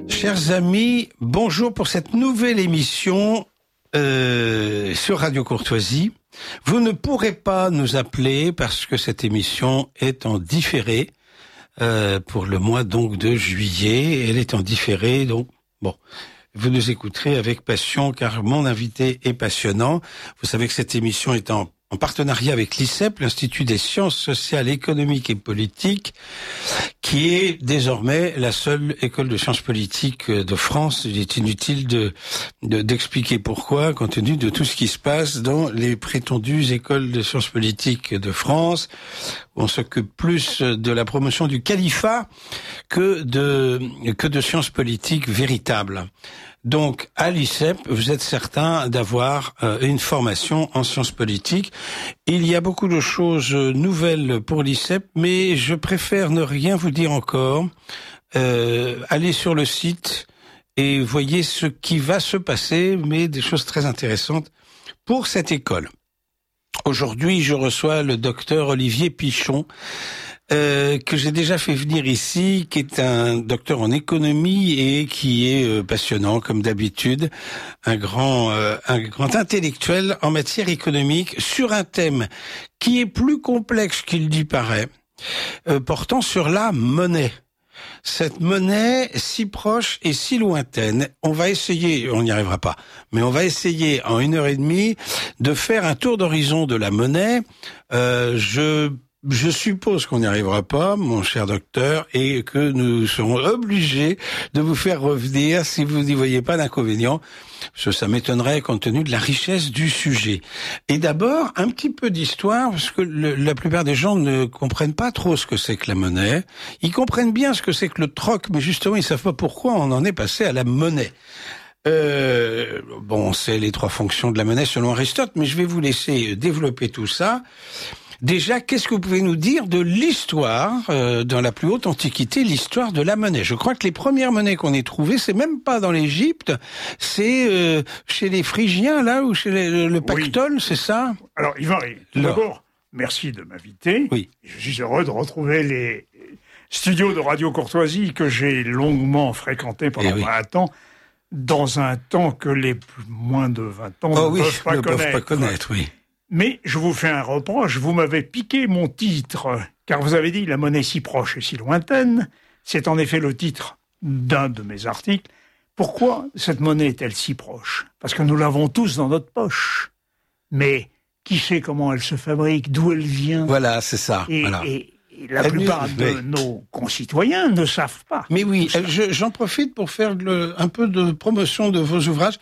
Chers amis, bonjour pour cette nouvelle émission sur Radio Courtoisie. Vous ne pourrez pas nous appeler parce que cette émission est en différé pour le mois donc de juillet. Elle est en différé, donc bon, vous nous écouterez avec passion car mon invité est passionnant. Vous savez que cette émission est en partenariat avec l'ICEP, l'Institut des sciences sociales, économiques et politiques, qui est désormais la seule école de sciences politiques de France. Il est inutile d'expliquer pourquoi, compte tenu de tout ce qui se passe dans les prétendues écoles de sciences politiques de France. On s'occupe plus de la promotion du califat que de sciences politiques véritables. Donc, à l'ICEP, vous êtes certain d'avoir une formation en sciences politiques. Il y a beaucoup de choses nouvelles pour l'ICEP, mais je préfère ne rien vous dire encore. Allez sur le site et voyez ce qui va se passer, mais des choses très intéressantes pour cette école. Aujourd'hui, je reçois le docteur Olivier Pichon, que j'ai déjà fait venir ici, qui est un docteur en économie et qui est passionnant comme d'habitude, un grand intellectuel en matière économique sur un thème qui est plus complexe qu'il n'y paraît, portant sur la monnaie. Cette monnaie si proche et si lointaine, on va essayer, on n'y arrivera pas, mais on va essayer en 1h30 de faire un tour d'horizon de la monnaie. Je suppose qu'on n'y arrivera pas, mon cher docteur, et que nous serons obligés de vous faire revenir si vous n'y voyez pas d'inconvénient, parce que ça m'étonnerait compte tenu de la richesse du sujet. Et d'abord, un petit peu d'histoire, parce que la plupart des gens ne comprennent pas trop ce que c'est que la monnaie. Ils comprennent bien ce que c'est que le troc, mais justement, ils savent pas pourquoi on en est passé à la monnaie. Bon, c'est les 3 fonctions de la monnaie selon Aristote, mais je vais vous laisser développer tout ça. Déjà, qu'est-ce que vous pouvez nous dire de l'histoire, dans la plus haute antiquité, l'histoire de la monnaie? Je crois que les premières monnaies qu'on ait trouvées, c'est même pas dans l'Égypte, c'est chez les Phrygiens, là, ou chez le Pactole, oui. C'est ça? Alors, Yvan, tout d'abord, merci de m'inviter. Oui. Je suis heureux de retrouver les studios de Radio Courtoisie que j'ai longuement fréquentés pendant 20 ans, dans un temps que les moins de 20 ans ne peuvent pas connaître. Oui. Mais je vous fais un reproche, vous m'avez piqué mon titre, car vous avez dit « La monnaie si proche et si lointaine ». C'est en effet le titre d'un de mes articles. Pourquoi cette monnaie est-elle si proche? Parce que nous l'avons tous dans notre poche. Mais qui sait comment elle se fabrique, d'où elle vient? Voilà, c'est ça. Et la plupart de nos concitoyens ne savent pas. Mais oui, j'en profite pour faire un peu de promotion de vos ouvrages.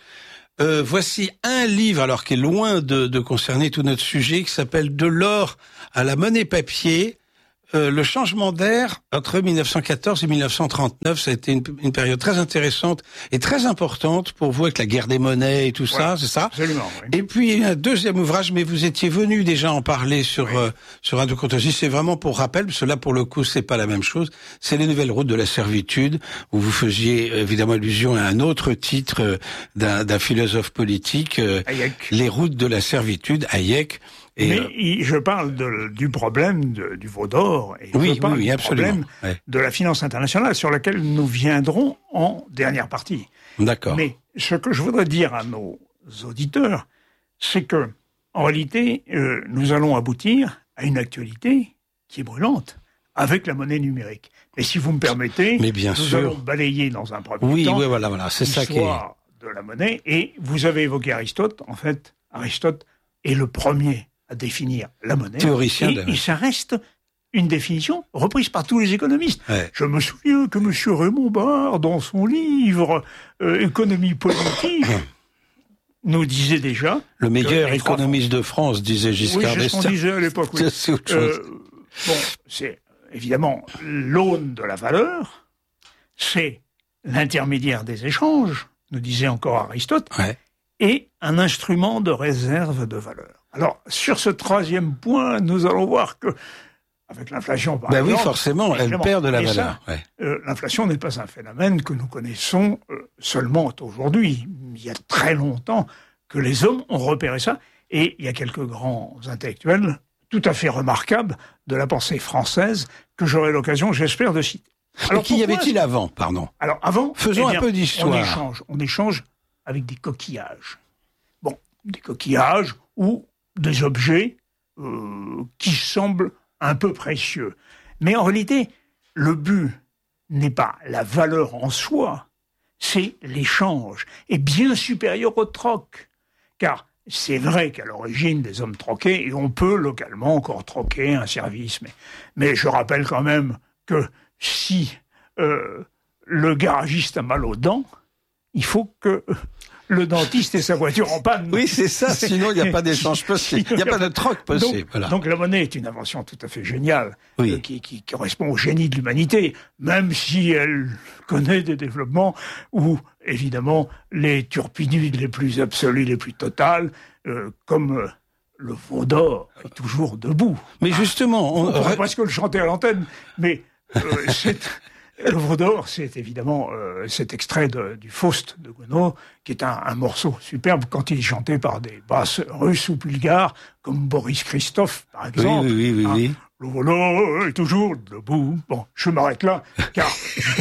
Voici un livre, alors qui est loin de concerner tout notre sujet, qui s'appelle « De l'or à la monnaie papier ». Le changement d'air entre 1914 et 1939, ça a été une période très intéressante et très importante pour vous avec la guerre des monnaies et tout ça, c'est ça? Absolument, oui. Et puis un deuxième ouvrage, mais vous étiez venu déjà en parler sur Radio Courtoisie, c'est vraiment pour rappel, parce que là pour le coup c'est pas la même chose, c'est les nouvelles routes de la servitude, où vous faisiez évidemment allusion à un autre titre d'un philosophe politique, Hayek. Les routes de la servitude, Hayek. Mais je parle du problème du veau d'or et je parle du problème de la finance internationale sur laquelle nous viendrons en dernière partie. D'accord. Mais ce que je voudrais dire à nos auditeurs, c'est que en réalité, nous allons aboutir à une actualité qui est brûlante avec la monnaie numérique. Et si vous me permettez, nous allons balayer dans un premier temps voilà, c'est ça qui est l'histoire de la monnaie. Et vous avez évoqué Aristote. En fait, Aristote est le premier à définir la monnaie. Théoricien et ça reste une définition reprise par tous les économistes. Ouais. Je me souviens que M. Raymond Barre, dans son livre Économie politique, nous disait déjà... Le meilleur économiste de France, disait Giscard d'Estaing. Oui, c'est ce qu'on disait à l'époque. Oui. C'est autre chose. Bon, c'est évidemment l'aune de la valeur, c'est l'intermédiaire des échanges, nous disait encore Aristote, et un instrument de réserve de valeur. Alors, sur ce troisième point, nous allons voir que, avec l'inflation, par exemple... oui, forcément, elle perd de la valeur. L'inflation n'est pas un phénomène que nous connaissons seulement aujourd'hui. Il y a très longtemps que les hommes ont repéré ça, et il y a quelques grands intellectuels tout à fait remarquables de la pensée française que j'aurai l'occasion, j'espère, de citer. Alors, qu'y avait-il avant, pardon? Alors avant, faisons un peu d'histoire. On échange avec des coquillages. Bon, des coquillages ou des objets qui semblent un peu précieux. Mais en réalité, le but n'est pas la valeur en soi, c'est l'échange, et bien supérieur au troc. Car c'est vrai qu'à l'origine, des hommes troquaient, et on peut localement encore troquer un service. Mais je rappelle quand même que si le garagiste a mal aux dents, il faut que le dentiste ait sa voiture en panne. Oui, c'est ça, sinon il n'y a pas d'échange possible, il n'y a pas de troc possible. Donc la monnaie est une invention tout à fait géniale, oui. qui correspond au génie de l'humanité, même si elle connaît des développements où, évidemment, les turpitudes les plus absolues, les plus totales, comme le veau d'or est toujours debout. Mais justement... On pourrait presque le chanter à l'antenne, mais le veau d'or, c'est évidemment cet extrait du Faust de Gounod, qui est un morceau superbe quand il est chanté par des basses russes ou bulgares, comme Boris Christophe, par exemple. Oui. Le veau d'or est toujours debout. Bon, je m'arrête là, car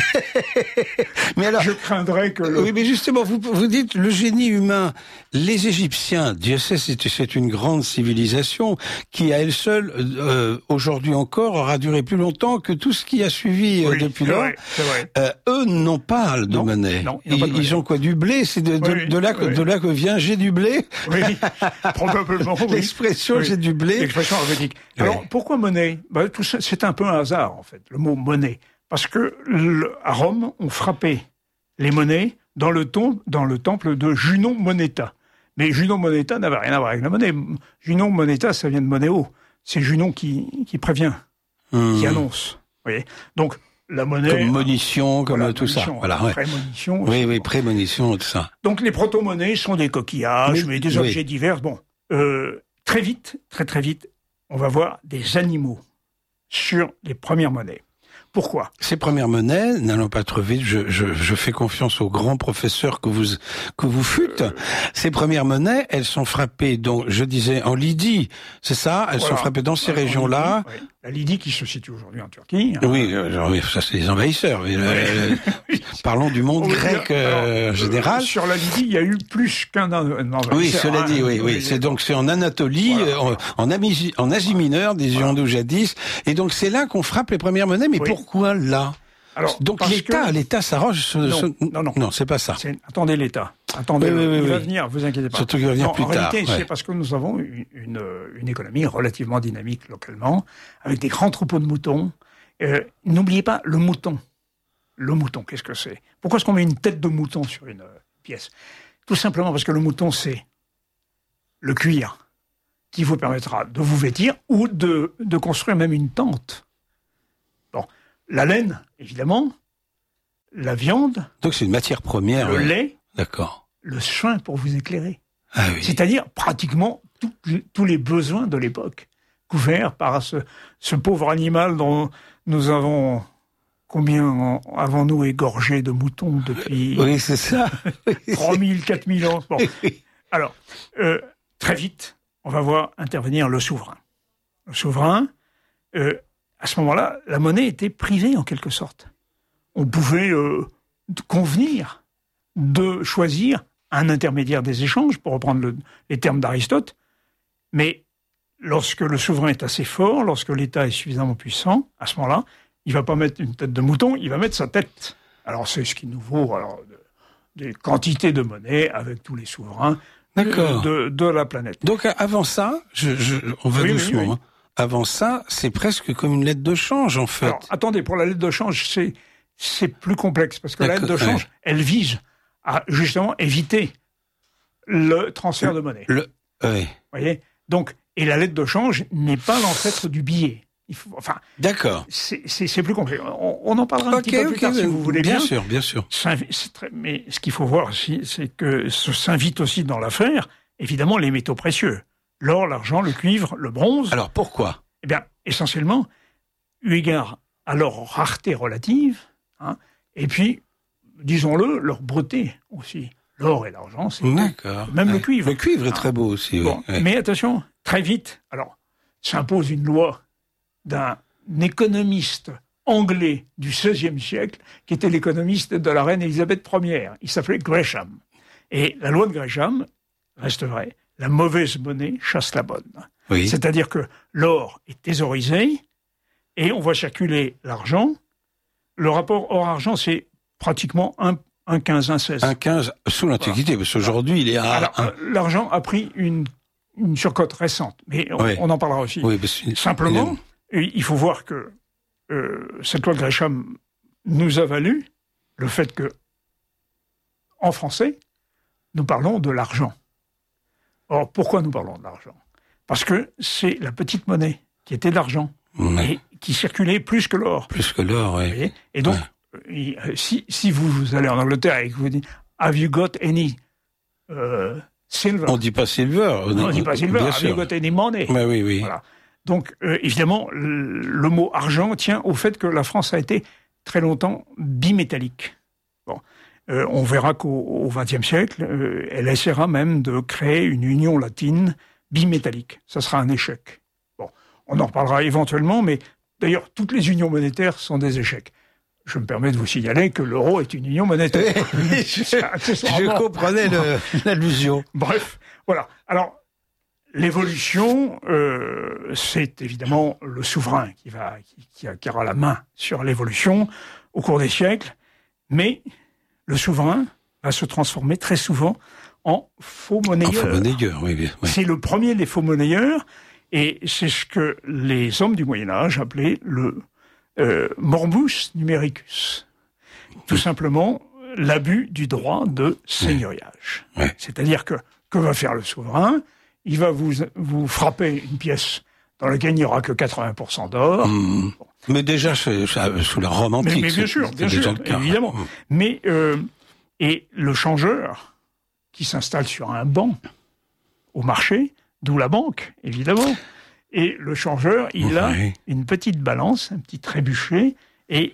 mais alors, je craindrais que... Oui, mais justement, vous dites le génie humain. Les Égyptiens, Dieu sait, c'est une grande civilisation qui, à elle seule, aujourd'hui encore, aura duré plus longtemps que tout ce qui a suivi depuis lors. Eux n'ont pas de monnaie. Non, ils ont quoi, du blé? C'est de là que vient j'ai du blé? Oui, probablement. L'expression j'ai du blé. L'expression helvétique. Alors, pourquoi monnaie? Tout ça, c'est un peu un hasard, en fait, le mot monnaie. Parce que à Rome, on frappait les monnaies dans le temple de Junon Moneta. Mais Junon Moneta n'avait rien à voir avec la monnaie. Junon Moneta, ça vient de Monéo. C'est Junon qui prévient, qui annonce. Vous voyez. Donc, la monnaie... Comme monition, comme tout ça. Voilà, prémonition. Oui, prémonition, tout ça. Donc, les proto-monnaies sont des coquillages, mais des objets divers. Bon, très vite, très vite, on va voir des animaux sur les premières monnaies. Pourquoi? Ces premières monnaies, n'allons pas trop vite, je fais confiance aux grands professeurs que vous fûtes. Ces premières monnaies, elles sont frappées, donc, je disais, en Lydie, c'est ça? Elles sont frappées dans ces régions-là. Lydie, oui. La Lydie qui se situe aujourd'hui en Turquie. Oui, ça c'est les envahisseurs. Parlons du monde grec général. Sur la Lydie, il y a eu plus qu'un envahisseur. Oui, cela dit, oui. C'est en Anatolie, en Asie mineure, disions-nous jadis. Et donc c'est là qu'on frappe les premières monnaies, mais pourquoi là? Alors, donc l'État s'arrange. Non, c'est pas ça. Attendez l'État. Attendez, il va venir, vous inquiétez pas. Surtout qu'il va venir plus tard. En réalité, c'est parce que nous avons une économie relativement dynamique localement, avec des grands troupeaux de moutons. N'oubliez pas le mouton. Le mouton, qu'est-ce que c'est? Pourquoi est-ce qu'on met une tête de mouton sur une pièce? Tout simplement parce que le mouton, c'est le cuir qui vous permettra de vous vêtir ou de construire même une tente. Bon, la laine, évidemment, la viande. Donc c'est une matière première. Le lait. D'accord. Le soin pour vous éclairer. Ah oui. C'est-à-dire pratiquement tous les besoins de l'époque, couverts par ce pauvre animal dont nous avons... Combien avons-nous égorgé de moutons depuis... Oui, c'est ça. 3000, 4000 ans. Bon. Alors, très vite, on va voir intervenir le souverain. Le souverain, à ce moment-là, la monnaie était privée en quelque sorte. On pouvait convenir de choisir un intermédiaire des échanges, pour reprendre les termes d'Aristote, mais lorsque le souverain est assez fort, lorsque l'État est suffisamment puissant, à ce moment-là, il va pas mettre une tête de mouton, il va mettre sa tête. Alors c'est ce qui nous vaut des quantités de monnaie avec tous les souverains de la planète. Donc avant ça, on va doucement. Oui. Hein. Avant ça, c'est presque comme une lettre de change en fait. Alors attendez, pour la lettre de change, c'est plus complexe parce que la lettre de change, elle vise à justement éviter le transfert de monnaie. Vous voyez. Donc et la lettre de change n'est pas l'ancêtre du billet. D'accord. C'est plus complexe. On en parlera un petit peu plus tard si vous voulez bien. Bien sûr. Mais ce qu'il faut voir aussi, c'est que s'invite aussi dans l'affaire, évidemment, les métaux précieux. L'or, l'argent, le cuivre, le bronze. Alors, pourquoi? Eh bien, essentiellement, eu égard à leur rareté relative, et puis, disons-le, leur beauté aussi. L'or et l'argent, c'est... D'accord. Même le cuivre. Le cuivre est très beau aussi, bon, oui. Mais attention, très vite, alors, s'impose une loi d'un économiste anglais du XVIe siècle, qui était l'économiste de la reine Élisabeth Ier. Il s'appelait Gresham. Et la loi de Gresham reste vraie. La mauvaise monnaie chasse la bonne. Oui. C'est-à-dire que l'or est thésaurisé et on voit circuler l'argent. Le rapport or-argent, c'est pratiquement 1,15, 1,16. 1,15 sous l'Antiquité, parce qu'aujourd'hui, il est à... Alors, l'argent a pris une surcote récente, mais on en parlera aussi. Oui, parce que... Simplement, il faut voir que cette loi de Gresham nous a valu le fait que, en français, nous parlons de l'argent. Or, pourquoi nous parlons de l'argent ? Parce que c'est la petite monnaie qui était de l'argent et qui circulait plus que l'or. Plus que l'or, oui. Et donc, si vous allez en Angleterre et que vous dites « Have you got any silver ?» On ne dit pas silver. On ne dit pas silver. « Have you got any money ?» Oui. Voilà. Donc, évidemment, le mot argent tient au fait que la France a été très longtemps bimétallique. Bon. On verra qu'au XXe siècle, elle essaiera même de créer une union latine bimétallique. Ça sera un échec. Bon, on en reparlera éventuellement, mais d'ailleurs, toutes les unions monétaires sont des échecs. Je me permets de vous signaler que l'euro est une union monétaire. Je comprenais l'allusion. Bref, voilà. Alors, l'évolution, c'est évidemment le souverain qui aura la main sur l'évolution au cours des siècles, mais le souverain va se transformer très souvent en faux monnayeur. En faux monnayeur, oui. C'est le premier des faux monnayeurs, et c'est ce que les hommes du Moyen-Âge appelaient le morbus numericus. Tout simplement, l'abus du droit de seigneuriage. Ouais. C'est-à-dire que va faire le souverain ? Il va vous frapper une pièce dans laquelle il n'y aura que 80% d'or. Bon. Mais déjà, sous la Rome antique. Mais bien sûr, évidemment. Mais, et le changeur, qui s'installe sur un banc au marché, d'où la banque, évidemment. Et le changeur, il a une petite balance, un petit trébuchet, et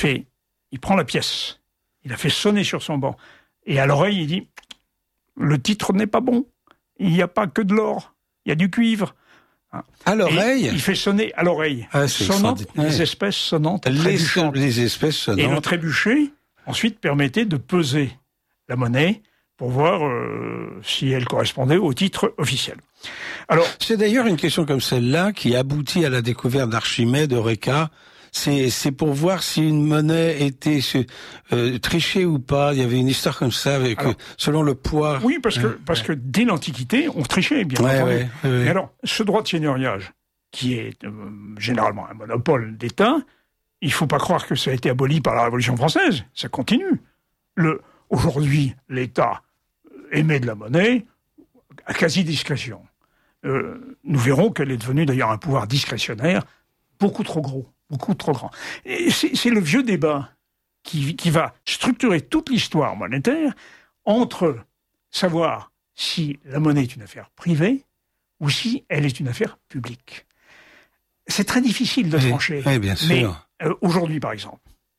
il prend la pièce. Il a fait sonner sur son banc. Et à l'oreille, il dit, le titre n'est pas bon. Il n'y a pas que de l'or. Il y a du cuivre. À l'oreille ? Il fait sonner à l'oreille. Sonnante, les espèces sonnantes. Les espèces sonnantes. Et le trébuchet, ensuite, permettait de peser la monnaie pour voir si elle correspondait au titre officiel. Alors, c'est d'ailleurs une question comme celle-là qui aboutit à la découverte d'Archimède, Eureka. C'est pour voir si une monnaie était trichée ou pas. Il y avait une histoire comme ça, avec selon le poids. Oui, parce que dès l'Antiquité, on trichait, bien entendu. Mais alors, ce droit de seigneuriage, qui est généralement un monopole d'État, il ne faut pas croire que ça a été aboli par la Révolution française. Ça continue. Aujourd'hui, l'État émet de la monnaie à quasi-discrétion. Nous verrons qu'elle est devenue d'ailleurs un pouvoir discrétionnaire beaucoup trop gros, beaucoup trop grand. Et c'est le vieux débat qui va structurer toute l'histoire monétaire entre savoir si la monnaie est une affaire privée ou si elle est une affaire publique. C'est très difficile de trancher. Oui, bien sûr. Mais aujourd'hui, par exemple,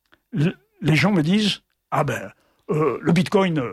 les gens me disent « le Bitcoin,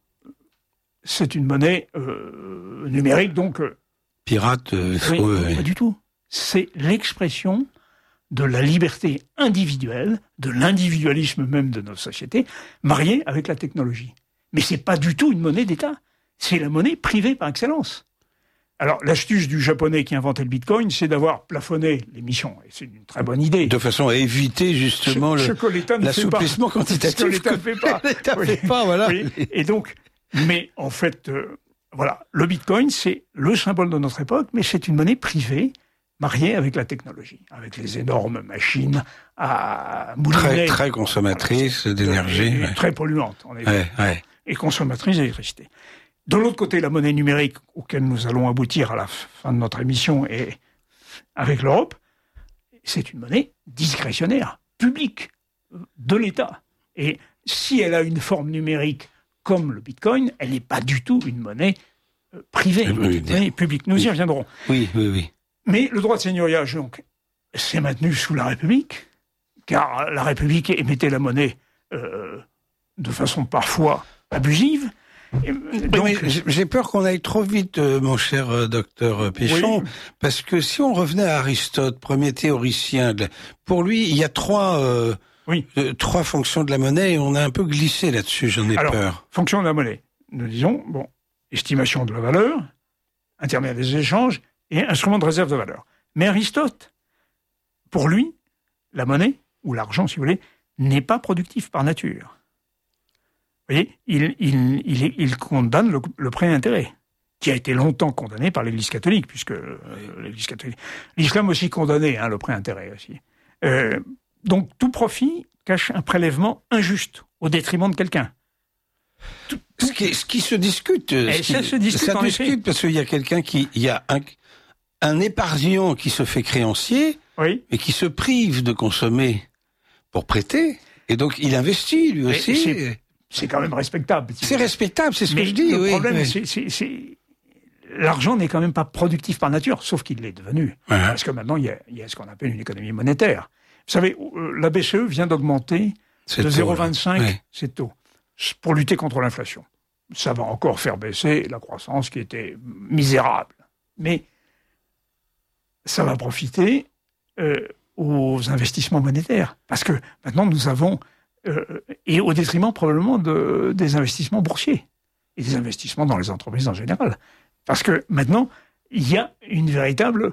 c'est une monnaie numérique, donc... Pirate, pas du tout. C'est l'expression de la liberté individuelle, de l'individualisme même de notre société, mariée avec la technologie. Mais c'est pas du tout une monnaie d'État. C'est la monnaie privée par excellence. Alors, l'astuce du japonais qui a inventé le Bitcoin, c'est d'avoir plafonné l'émission. Et c'est une très bonne idée. De façon à éviter justement l'assouplissement quantitatif. Ce que l'État ne fait pas. L'État ne fait pas, voilà. Oui. Et donc, mais en fait, voilà, le Bitcoin, c'est le symbole de notre époque, mais c'est une monnaie privée, mariée avec la technologie, avec les énormes machines à mouliner. Très consommatrices d'énergie. Très polluantes, en effet. Et consommatrices d'électricité. De l'autre côté, la monnaie numérique, auquel nous allons aboutir à la fin de notre émission, et avec l'Europe, c'est une monnaie discrétionnaire, publique, de l'État. Et si elle a une forme numérique comme le Bitcoin, elle n'est pas du tout une monnaie privée, une monnaie publique. Nous y reviendrons. Oui. Mais le droit de seigneuriage, donc, s'est maintenu sous la République, car la République émettait la monnaie de façon parfois abusive, Donc, j'ai peur qu'on aille trop vite, mon cher docteur Péchon, parce que si on revenait à Aristote, premier théoricien, pour lui, il y a trois fonctions de la monnaie et on a un peu glissé là-dessus, j'en ai peur. Fonction de la monnaie. Nous disons, estimation de la valeur, intermédiaire des échanges et instrument de réserve de valeur. Mais Aristote, pour lui, la monnaie, ou l'argent si vous voulez, n'est pas productif par nature. Vous voyez, il condamne le prêt intérêt, qui a été longtemps condamné par l'Église catholique, puisque l'Église catholique, l'islam aussi condamné le prêt intérêt aussi. Donc tout profit cache un prélèvement injuste au détriment de quelqu'un. Ce qui se discute. Ça se discute parce qu'il y a quelqu'un il y a un épargnant qui se fait créancier et qui se prive de consommer pour prêter, et donc il investit lui aussi. C'est quand même respectable. C'est respectable, c'est ce que je dis. Le problème, c'est l'argent n'est quand même pas productif par nature, sauf qu'il l'est devenu. Parce que maintenant, il y a ce qu'on appelle une économie monétaire. Vous savez, la BCE vient d'augmenter de 0,25 ses taux pour lutter contre l'inflation. Ça va encore faire baisser la croissance qui était misérable. Mais ça va profiter aux investissements monétaires. Parce que maintenant, nous avons... et au détriment probablement des investissements boursiers et des investissements dans les entreprises en général. Parce que maintenant, il y a une véritable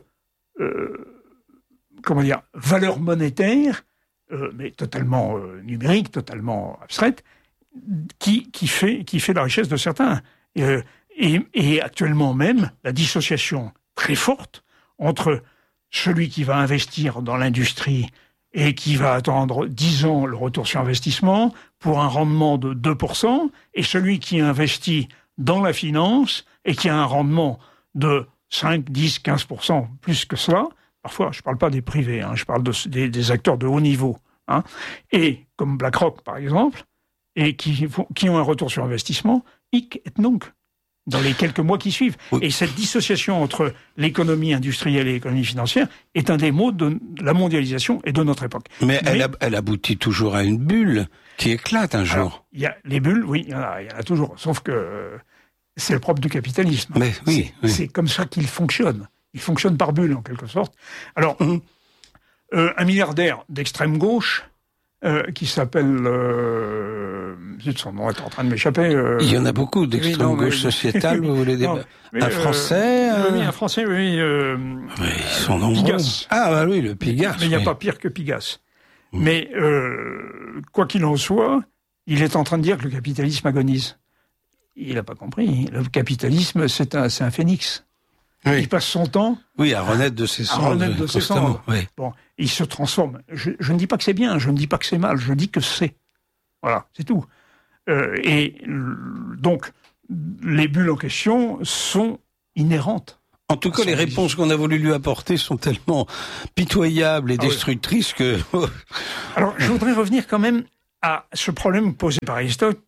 valeur monétaire, mais totalement numérique, totalement abstraite, qui fait la richesse de certains. Et actuellement même, la dissociation très forte entre celui qui va investir dans l'industrie et qui va attendre 10 ans le retour sur investissement pour un rendement de 2%, et celui qui investit dans la finance et qui a un rendement de 5, 10, 15%, plus que cela. Parfois, je ne parle pas des privés, je parle des acteurs de haut niveau. Et comme BlackRock, par exemple, et qui ont un retour sur investissement, hic et nunc, dans les quelques mois qui suivent. Et cette dissociation entre l'économie industrielle et l'économie financière est un des maux de la mondialisation et de notre époque. Mais elle aboutit toujours à une bulle qui éclate un jour. Alors, il y a les bulles, il y en a toujours. Sauf que c'est le propre du capitalisme. Mais c'est comme ça qu'il fonctionne. Il fonctionne par bulle, en quelque sorte. Alors, un milliardaire d'extrême gauche, qui s'appelle... son nom est en train de m'échapper. Il y en a beaucoup d'extrême gauche sociétale, vous voulez dire. Un Français un Français, ils sont nombreux. Pigasse. Le Pigasse. Mais il n'y a pas pire que Pigasse. Mais quoi qu'il en soit, il est en train de dire que le capitalisme agonise. Il n'a pas compris. Le capitalisme, c'est un phénix. Il passe son temps... à renaître de ses cendres. Bon, il se transforme. Je ne dis pas que c'est bien, je ne dis pas que c'est mal, je dis que c'est. Voilà, c'est tout. Et donc, les bulles en question sont inhérentes. En tout cas, les réponses qu'on a voulu lui apporter sont tellement pitoyables et destructrices que... Alors, je voudrais revenir quand même à ce problème posé par Aristote.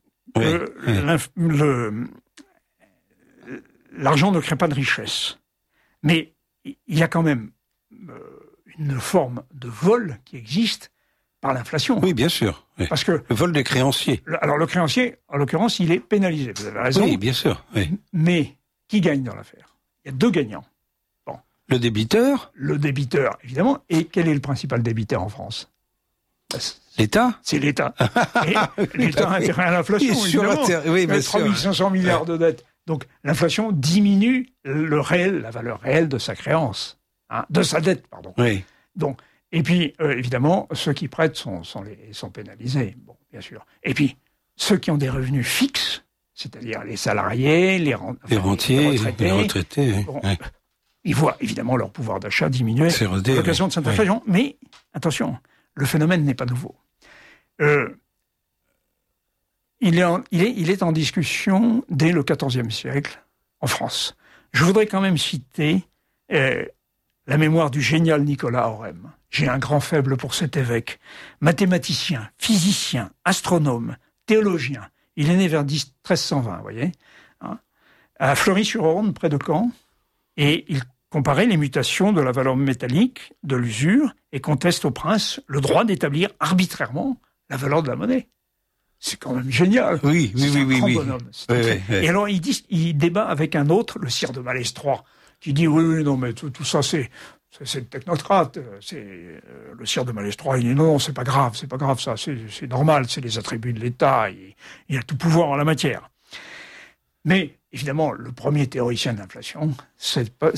L'argent ne crée pas de richesse. Mais il y a quand même une forme de vol qui existe par l'inflation. Oui, bien sûr. Oui. Parce que le vol des créanciers. Alors le créancier, en l'occurrence, il est pénalisé. Vous avez raison. Oui, bien sûr. Oui. Mais qui gagne dans l'affaire? Il y a deux gagnants. Bon. Le débiteur. Le débiteur, évidemment. Et quel est le principal débiteur en France? L'État. C'est l'État. Et l'État a intérêt à l'inflation, évidemment. Oui, bien sûr. 3500 milliards de dettes. Donc l'inflation diminue la valeur réelle de sa créance, de sa dette, pardon. Oui. Donc, et puis évidemment, ceux qui prêtent sont pénalisés, bon, bien sûr. Et puis ceux qui ont des revenus fixes, c'est-à-dire les salariés, les rentiers, les retraités, ils voient évidemment leur pouvoir d'achat diminuer à l'occasion de cette inflation. Mais attention, le phénomène n'est pas nouveau. Il est en discussion dès le XIVe siècle en France. Je voudrais quand même citer la mémoire du génial Nicolas Orem. J'ai un grand faible pour cet évêque. Mathématicien, physicien, astronome, théologien. Il est né vers 1320, vous voyez, à Fleury-sur-Orne, près de Caen. Et il comparait les mutations de la valeur métallique de l'usure et conteste au prince le droit d'établir arbitrairement la valeur de la monnaie. C'est quand même génial. Oui. C'est un grand bonhomme. Oui. Et alors, il débat avec un autre, le sire de Malestroit, qui dit, oui, non, mais tout ça, c'est le technocrate. Le sire de Malestroit, il dit, non, c'est pas grave, ça, c'est normal, c'est les attributs de l'État, il a tout pouvoir en la matière. Mais, évidemment, le premier théoricien de l'inflation, c'est pas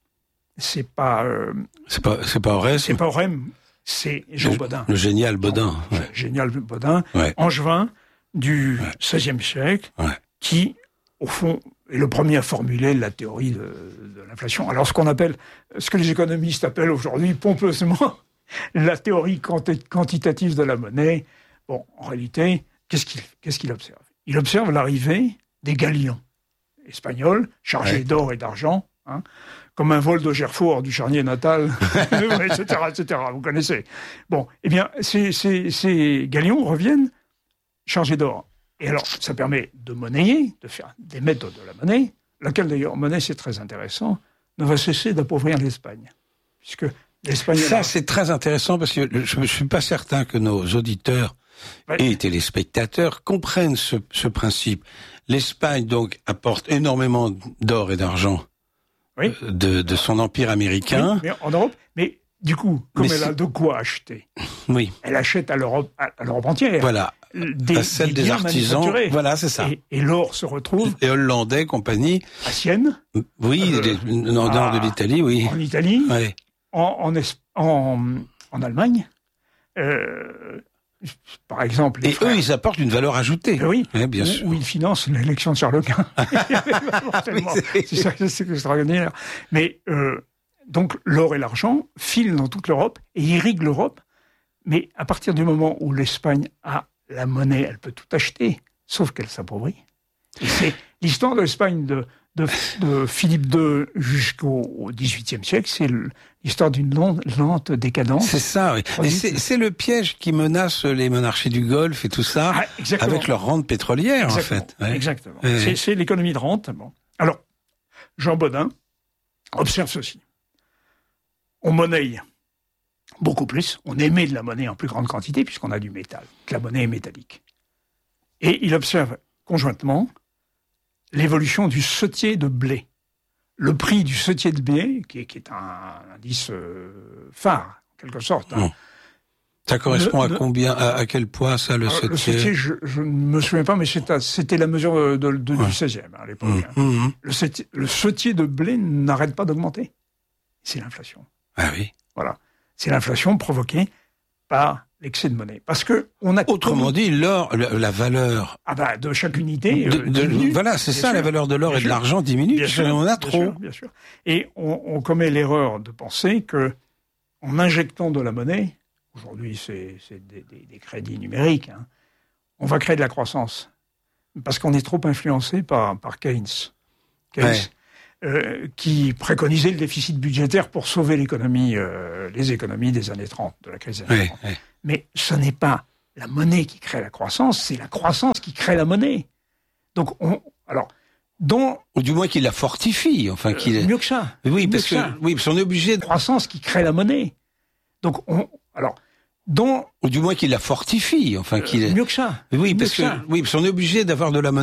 Aurès. C'est pas Aurès, c'est Jean Bodin. Le génial Bodin. Génial Bodin, angevin du XVIe siècle, qui, au fond, est le premier à formuler la théorie de l'inflation. Alors, ce que les économistes appellent aujourd'hui pompeusement la théorie quantitative de la monnaie. Bon, en réalité, qu'est-ce qu'il observe? Il observe l'arrivée des galions espagnols, chargés d'or et d'argent, comme un vol de Gerfort du charnier natal, etc. Vous connaissez. Bon, eh bien, ces galions reviennent chargés d'or. Et alors, ça permet de monnayer, de faire d'émettre de la monnaie, laquelle d'ailleurs, monnaie, c'est très intéressant, ne va cesser d'appauvrir l'Espagne. Puisque l'Espagne... Ça, c'est très intéressant parce que je ne suis pas certain que nos auditeurs et téléspectateurs comprennent ce principe. L'Espagne, donc, apporte énormément d'or et d'argent de son empire américain. Oui, mais en Europe, mais du coup, comme elle a de quoi acheter, elle achète à l'Europe entière. Voilà. À celle des artisans. Voilà, c'est ça. Et l'or se retrouve. Les Hollandais, compagnie. À Sienne. Oui, au nord de l'Italie, oui. En Italie. Ouais. En Allemagne. Par exemple. Et eux, ils apportent une valeur ajoutée. Oui, bien sûr. Où ils financent l'élection de Charles Quint. C'est extraordinaire. Mais donc l'or et l'argent filent dans toute l'Europe et irriguent l'Europe. Mais à partir du moment où l'Espagne a la monnaie, elle peut tout acheter, sauf qu'elle s'appauvrit. Et c'est l'histoire de l'Espagne de Philippe II jusqu'au XVIIIe siècle, c'est l'histoire d'une lente décadence. C'est ça, oui. Et c'est le piège qui menace les monarchies du Golfe et tout ça, avec leur rente pétrolière, en fait. Exactement. C'est l'économie de rente. Bon. Alors, Jean Bodin observe ceci. On monnaie beaucoup plus, on émet de la monnaie en plus grande quantité, puisqu'on a du métal, que la monnaie est métallique. Et il observe conjointement l'évolution du setier de blé. Le prix du setier de blé, qui est un indice phare, en quelque sorte. Ça correspond à combien, à quel poids, ça, le setier? Le setier, je ne me souviens pas, mais c'était la mesure du 16e, à l'époque. Le setier de blé n'arrête pas d'augmenter. C'est l'inflation. Ah oui. Voilà. C'est l'inflation provoquée par l'excès de monnaie. Parce que on a... Autrement dit, l'or, la valeur... de chaque unité... voilà, c'est ça, la valeur de l'or et de l'argent diminue, on a trop. Bien sûr. Et on commet l'erreur de penser que, en injectant de la monnaie, aujourd'hui c'est des crédits numériques, on va créer de la croissance. Parce qu'on est trop influencé par Keynes. Qui préconisait le déficit budgétaire pour sauver les économies des années 30, de la crise des années 30. Mais ce n'est pas la monnaie qui crée la croissance, c'est la croissance qui crée la monnaie. Donc, ou du moins qu'il la fortifie, enfin mieux que ça. Oui, parce qu'on est obligé de... Croissance qui crée la monnaie. Donc, ou du moins qu'il la fortifie, enfin mieux que ça. Oui, parce qu'on est obligé d'avoir de la monnaie